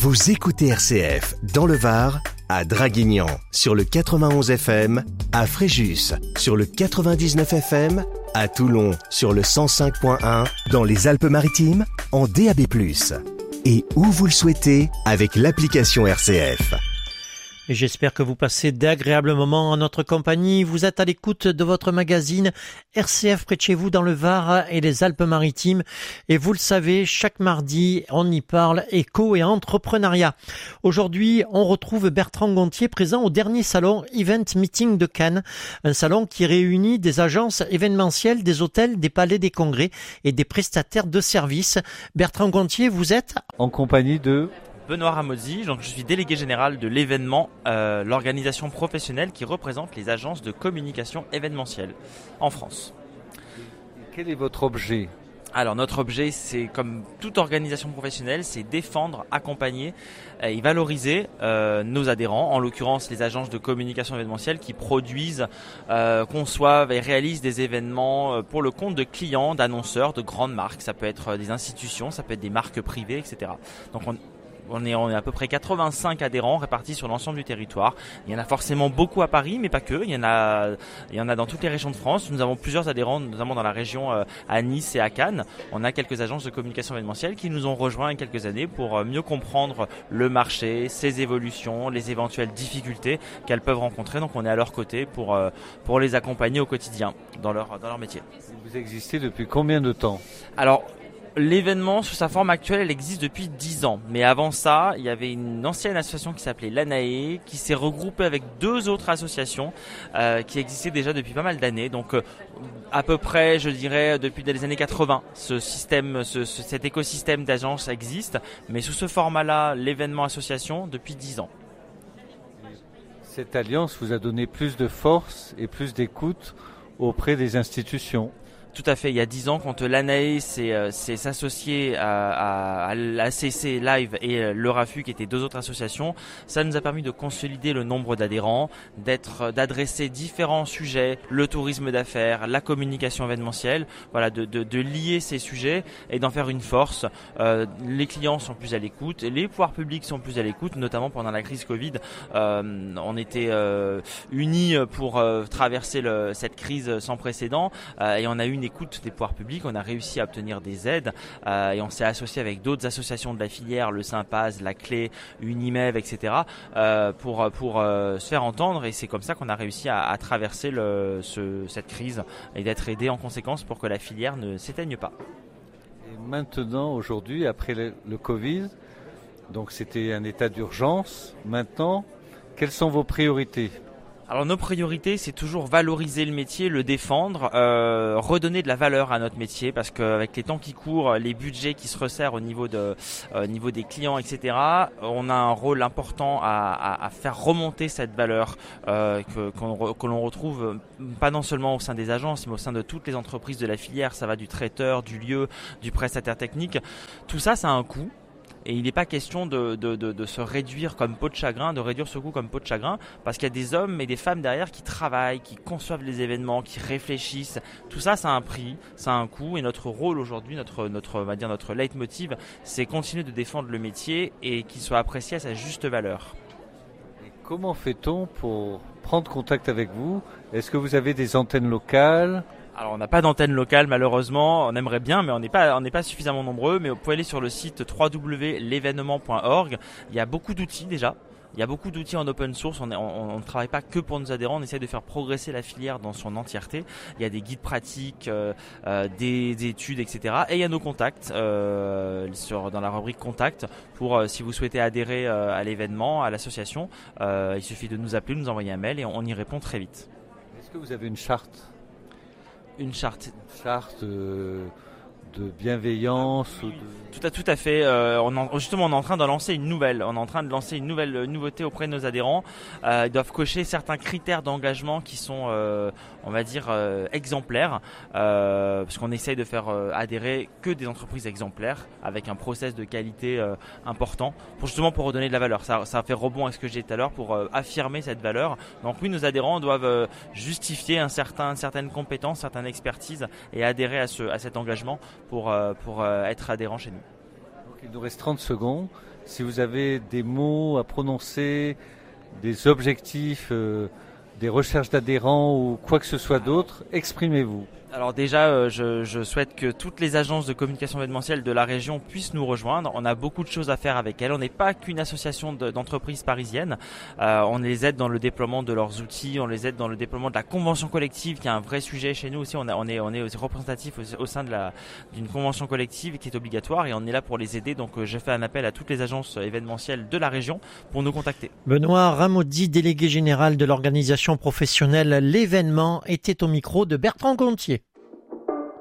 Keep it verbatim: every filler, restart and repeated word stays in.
Vous écoutez R C F dans le Var, à Draguignan sur le quatre-vingt-onze F M, à Fréjus sur le quatre-vingt-dix-neuf F M, à Toulon sur le cent cinq virgule un, dans les Alpes-Maritimes en D A B plus, et où vous le souhaitez avec l'application R C F. Et j'espère que vous passez d'agréables moments en notre compagnie. Vous êtes à l'écoute de votre magazine R C F près de chez vous dans le Var et les Alpes-Maritimes. Et vous le savez, chaque mardi, on y parle éco et entrepreneuriat. Aujourd'hui, on retrouve Bertrand Gontier présent au dernier salon Event Meeting de Cannes. Un salon qui réunit des agences événementielles, des hôtels, des palais des congrès et des prestataires de services. Bertrand Gontier, vous êtes en compagnie de Benoît Ramozzi, donc je suis délégué général de l'événement, euh, l'organisation professionnelle qui représente les agences de communication événementielle en France. Quel est votre objet ? Alors notre objet, c'est comme toute organisation professionnelle, c'est défendre, accompagner et valoriser euh, nos adhérents, en l'occurrence les agences de communication événementielle qui produisent, euh, conçoivent et réalisent des événements pour le compte de clients, d'annonceurs, de grandes marques. Ça peut être des institutions, ça peut être des marques privées, et cetera. Donc on On est, on est à peu près quatre-vingt-cinq adhérents répartis sur l'ensemble du territoire. Il y en a forcément beaucoup à Paris, mais pas que. Il y en a, il y en a dans toutes les régions de France. Nous avons plusieurs adhérents, notamment dans la région euh, à Nice et à Cannes. On a quelques agences de communication événementielle qui nous ont rejoints il y a quelques années pour mieux comprendre le marché, ses évolutions, les éventuelles difficultés qu'elles peuvent rencontrer. Donc on est à leur côté pour, euh, pour les accompagner au quotidien dans leur, dans leur métier. Vous existez depuis combien de temps ? Alors, l'événement, sous sa forme actuelle, elle existe depuis dix ans. Mais avant ça, il y avait une ancienne association qui s'appelait l'ANAE, qui s'est regroupée avec deux autres associations euh, qui existaient déjà depuis pas mal d'années. Donc, euh, à peu près, je dirais, depuis les années quatre-vingts, ce système, ce, ce, cet écosystème d'agences existe. Mais sous ce format-là, l'événement association, depuis dix ans. Cette alliance vous a donné plus de force et plus d'écoute auprès des institutions. Tout à fait. Il y a dix ans, quand l'ANAE s'est, euh, s'est s'associé à, à, à l'A C C Live et euh, le RAFU, qui étaient deux autres associations, ça nous a permis de consolider le nombre d'adhérents, d'être, d'adresser différents sujets, le tourisme d'affaires, la communication événementielle, voilà, de, de, de lier ces sujets et d'en faire une force. Euh, les clients sont plus à l'écoute, les pouvoirs publics sont plus à l'écoute, notamment pendant la crise Covid. Euh, on était euh, unis pour euh, traverser le, cette crise sans précédent euh, et on a eu une écoute des pouvoirs publics, on a réussi à obtenir des aides euh, et on s'est associé avec d'autres associations de la filière, le Sympaz, la Clé, Unimev, et cetera euh, pour, pour euh, se faire entendre, et c'est comme ça qu'on a réussi à, à traverser le, ce, cette crise et d'être aidé en conséquence pour que la filière ne s'éteigne pas. Et maintenant, aujourd'hui, après le, le Covid, donc c'était un état d'urgence, maintenant, quelles sont vos priorités ? Alors nos priorités, c'est toujours valoriser le métier, le défendre, euh, redonner de la valeur à notre métier, parce qu'avec les temps qui courent, les budgets qui se resserrent au niveau de, euh, niveau des clients, et cetera, on a un rôle important à, à, à faire remonter cette valeur euh, que, qu'on, que l'on retrouve pas non seulement au sein des agences, mais au sein de toutes les entreprises de la filière. Ça va du traiteur, du lieu, du prestataire technique. Tout ça, ça a un coût. Et il n'est pas question de, de, de, de se réduire comme peau de chagrin, de réduire ce coût comme peau de chagrin, parce qu'il y a des hommes et des femmes derrière qui travaillent, qui conçoivent les événements, qui réfléchissent. Tout ça, ça a un prix, ça a un coût. Et notre rôle aujourd'hui, notre, notre, on va dire notre leitmotiv, c'est continuer de défendre le métier et qu'il soit apprécié à sa juste valeur. Et comment fait-on pour prendre contact avec vous ? Est-ce que vous avez des antennes locales ? Alors on n'a pas d'antenne locale malheureusement, on aimerait bien mais on n'est pas, on n'est pas suffisamment nombreux, mais vous pouvez aller sur le site w w w point l'événement point org, il y a beaucoup d'outils déjà. Il y a beaucoup d'outils en open source, on ne on, on travaille pas que pour nos adhérents, on essaie de faire progresser la filière dans son entièreté. Il y a des guides pratiques, euh, euh, des, des études, et cetera. Et il y a nos contacts euh, sur, dans la rubrique contact pour euh, si vous souhaitez adhérer euh, à l'événement, à l'association. Euh, il suffit de nous appeler, de nous envoyer un mail et on, on y répond très vite. Est-ce que vous avez une charte ? Une charte. Une charte euh, de bienveillance ou de... Tout à, tout à fait. Euh, on en, justement, on est en train de lancer une nouvelle. On est en train de lancer une nouvelle euh, nouveauté auprès de nos adhérents. Euh, ils doivent cocher certains critères d'engagement qui sont, euh, on va dire, euh, exemplaires, euh, parce qu'on essaye de faire euh, adhérer que des entreprises exemplaires avec un process de qualité euh, important, pour justement pour redonner de la valeur. Ça, ça fait rebond à ce que j'ai dit tout à l'heure pour euh, affirmer cette valeur. Donc oui, nos adhérents doivent euh, justifier un certain, certaines compétences, certaines expertises et adhérer à, ce, à cet engagement pour, euh, pour euh, être adhérents chez nous. Il nous reste trente secondes. Si vous avez des mots à prononcer, des objectifs, euh, des recherches d'adhérents ou quoi que ce soit d'autre, exprimez-vous. Alors déjà, euh, je, je souhaite que toutes les agences de communication événementielle de la région puissent nous rejoindre. On a beaucoup de choses à faire avec elles. On n'est pas qu'une association de, d'entreprises parisiennes. Euh, on les aide dans le déploiement de leurs outils, on les aide dans le déploiement de la convention collective, qui est un vrai sujet chez nous aussi. On, a, on est, on est représentatif au, au sein de la, d'une convention collective qui est obligatoire et on est là pour les aider. Donc euh, je fais un appel à toutes les agences événementielles de la région pour nous contacter. Benoît Ramaudy, délégué général de l'organisation professionnelle L'événement, était au micro de Bertrand Gontier.